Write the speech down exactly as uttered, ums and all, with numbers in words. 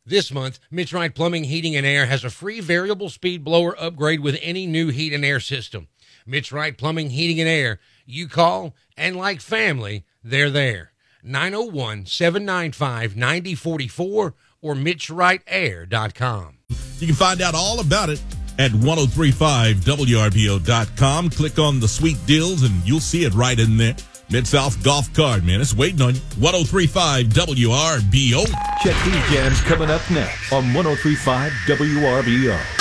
This month, Mitch Wright Plumbing, Heating, and Air has a free variable speed blower upgrade with any new heat and air system. Mitch Wright Plumbing, Heating, and Air. You call, and like family, they're there. nine oh one, seven nine five, nine oh four four or mitch wright air dot com. You can find out all about it at ten thirty-five W R B O dot com. Click on the sweet deals, and you'll see it right in there. Mid-South Golf Card, man. It's waiting on you. ten thirty-five W R B O. Check these jams coming up next on ten thirty-five W R B O.